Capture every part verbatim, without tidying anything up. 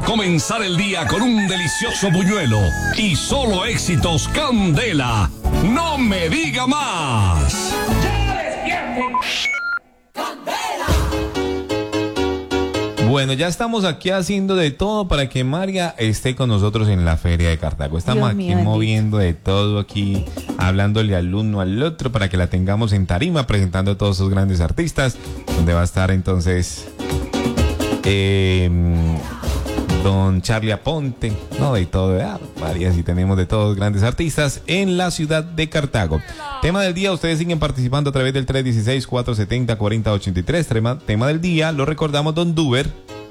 comenzar el día con un delicioso buñuelo. Y solo éxitos Candela. ¡No me diga más! ¡Ya despierte! Bueno, ya estamos aquí haciendo de todo para que María esté con nosotros en la Feria de Cartago. Estamos Dios aquí mío, moviendo de todo aquí, hablándole al uno al otro para que la tengamos en tarima, presentando a todos esos grandes artistas, donde va a estar entonces eh, don Charlie Aponte, no, de todo, ah, María, sí tenemos de todos grandes artistas en la ciudad de Cartago. Tema del día, ustedes siguen participando a través del tres uno seis, cuatro siete cero, cuatro cero ocho tres. Tema, tema del día, lo recordamos, don Duber.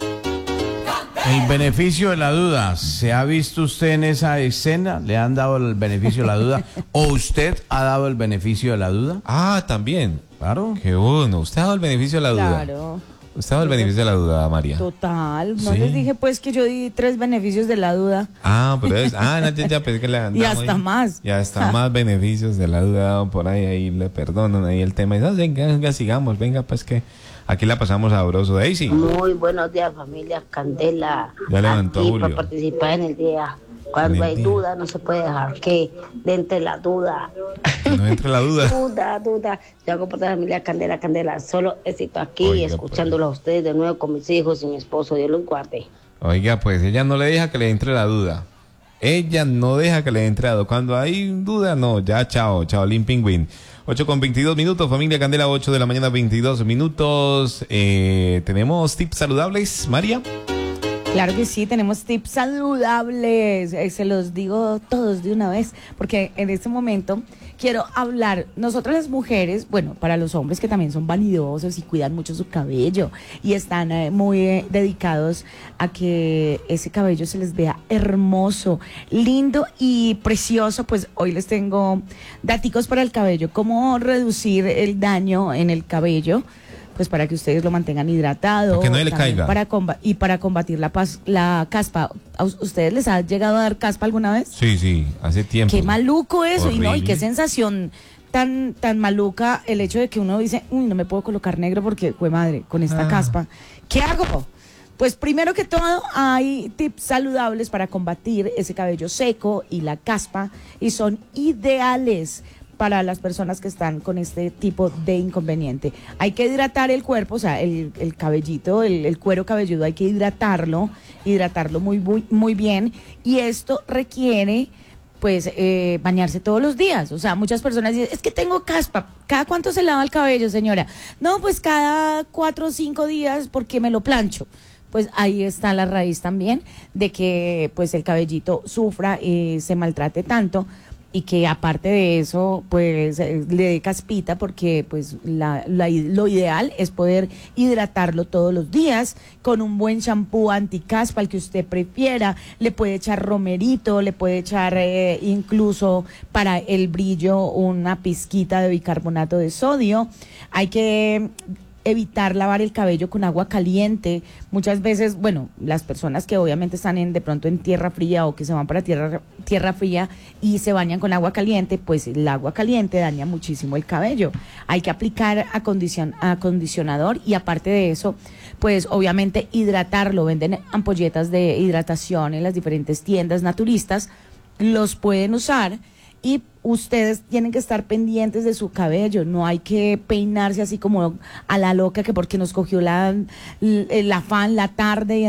El beneficio de la duda. ¿Se ha visto usted en esa escena? ¿Le han dado el beneficio de la duda? ¿O usted ha dado el beneficio de la duda? Ah, también. Claro. Qué bueno. Usted ha dado el beneficio de la duda. Claro. Usted ha dado el beneficio de la duda, María. Total. No Sí. les dije pues que yo di tres beneficios de la duda. Ah, pero es. Ah, no, ya, ya pensé que le han Y dado hasta ahí. más. Y hasta más beneficios de la duda por ahí. Ahí le perdonan ahí el tema. Y, no, venga, venga, sigamos. Venga, pues que aquí la pasamos sabroso. Daisy. Muy buenos días, familia Candela. Ya levantó Aquí Julio. para participar en el día. Cuando En el hay día. duda, no se puede dejar que de entre la duda. No entre la duda. Duda, duda. Yo hago parte de la familia Candela, Candela. Solo éxito aquí, Oiga, escuchándolo a ustedes de nuevo con mis hijos y mi esposo. Dios los guarde. Oiga, pues ella no le deja que le entre la duda. Ella no deja que le entre la duda. Cuando hay duda, no, ya chao, chao, Lin Pingüín. ocho con veintidós minutos, familia Candela, ocho de la mañana, veintidós minutos. Eh, ¿Tenemos tips saludables, María? Claro que sí, tenemos tips saludables, eh, se los digo todos de una vez, porque en este momento quiero hablar, nosotras las mujeres, bueno, para los hombres que también son vanidosos y cuidan mucho su cabello y están eh, muy eh, dedicados a que ese cabello se les vea hermoso, lindo y precioso, pues hoy les tengo daticos para el cabello, cómo reducir el daño en el cabello, pues para que ustedes lo mantengan hidratado. Para que no le también caiga. Para comba- y para combatir la, pas- la caspa. ¿A us- ustedes les ha llegado a dar caspa alguna vez? Sí, sí, hace tiempo. Qué maluco eso, y no, y Horrible. qué sensación tan, tan maluca el hecho de que uno dice, uy, no me puedo colocar negro porque, fue madre, con esta Ah. caspa. ¿Qué hago? Pues primero que todo hay tips saludables para combatir ese cabello seco y la caspa, y son ideales para las personas que están con este tipo de inconveniente. Hay que hidratar el cuerpo, o sea, el, el cabellito, el, el cuero cabelludo, hay que hidratarlo, hidratarlo muy, muy, muy bien, y esto requiere pues eh, bañarse todos los días. O sea, muchas personas dicen, es que tengo caspa. ¿Cada cuánto se lava el cabello, señora? No, pues cada cuatro o cinco días porque me lo plancho. Pues ahí está la raíz también de que pues el cabellito sufra y se maltrate tanto, y que aparte de eso pues eh, le dé caspita, porque pues la, la- lo ideal es poder hidratarlo todos los días con un buen shampoo anticaspa, el que usted prefiera. Le puede echar romerito, le puede echar eh, incluso para el brillo una pizquita de bicarbonato de sodio. Hay que evitar lavar el cabello con agua caliente. Muchas veces, bueno, las personas que obviamente están en de pronto en tierra fría o que se van para tierra tierra fría y se bañan con agua caliente, pues el agua caliente daña muchísimo el cabello. Hay que aplicar acondicion- acondicionador, y aparte de eso, pues obviamente hidratarlo. Venden ampolletas de hidratación en las diferentes tiendas naturistas, los pueden usar. Y ustedes tienen que estar pendientes de su cabello, no hay que peinarse así como a la loca, que porque nos cogió la, el afán, la tarde.